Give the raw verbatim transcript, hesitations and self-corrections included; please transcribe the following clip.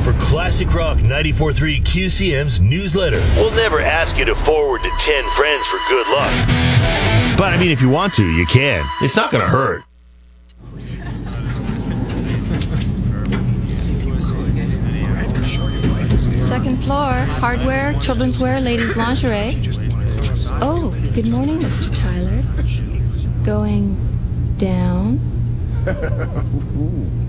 for Classic Rock ninety-four point three Q C M's newsletter. We'll never ask you to forward to ten friends for good luck. But I mean, if you want to, you can. It's not going to hurt. Second floor, hardware, children's wear, ladies' lingerie. Oh, good morning, Mister Tyler. Going down?